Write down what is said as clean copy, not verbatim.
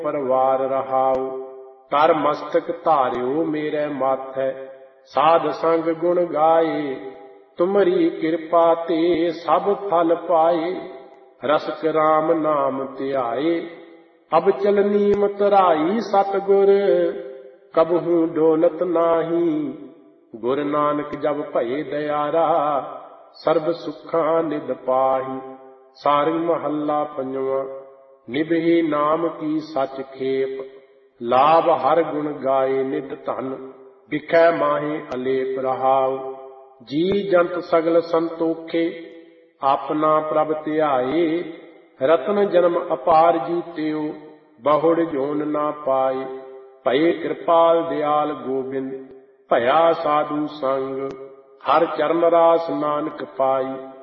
ਪਰਵਾਰ ਰਹਾਉ। ਕਰ ਮਸਤਕ ਧਾਰਿਓ ਮੇਰੇ ਮਾਥੈ, ਸਾਧ ਸੰਗ ਗੁਣ ਗਾਏ। ਤੁਮਰੀ ਕਿਰਪਾ ਤੇ ਸਭ ਫਲ ਪਾਏ, ਰਸਕ ਰਾਮ ਨਾਮ ਧਿਆਏ। ਅਬ ਚਲਨੀ ਮਤਰਾਈ ਸਤਿਗੁਰ, ਕਬਹੂ ਡੋਲਤ ਨਾਹੀ। ਗੁਰ ਨਾਨਕ ਜਬ ਭਏ ਦਇਆਰਾ, ਸਰਬ ਸੁੱਖਾਂ ਨਿਧ ਪਾਹੀ। ਸਾਰੰਗ ਮਹੱਲਾ ਪੰਜਵਾਂ। ਨਿਭੀ ਨਾਮ ਕੀ ਸਚ ਖੇਪ, ਲਾਭ ਹਰ ਗੁਣ ਗਾਏ ਨਿਧ ਧਨ। ਬਿਖੈ ਮਾਹੇ ਅਲੇਪ ਰਹਾਉ, ਜੀ ਜੰਤ ਸਗਲ ਸੰਤੋਖੇ। ਆਪਣਾ ਪ੍ਰਭ ਧਿਆਏ, ਰਤਨ ਜਨਮ ਅਪਾਰ ਜੀਤਿਓ। ਬਹੁੜ ਜੋਨ ਨਾ ਪਾਏ, ਭਏ ਕਿਰਪਾਲ ਦਿਆਲ ਗੋਬਿੰਦ। ਭਇਆ ਸਾਧੂ ਸੰਗ, ਹਰ ਚਰਨ ਰਾਸ ਨਾਨਕ ਪਾਈ।